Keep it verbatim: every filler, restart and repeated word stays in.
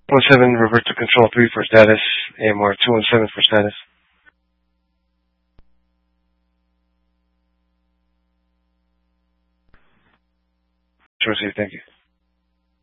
one seven, revert to control three for status. A M R two one seven for status. Sure, see, thank you.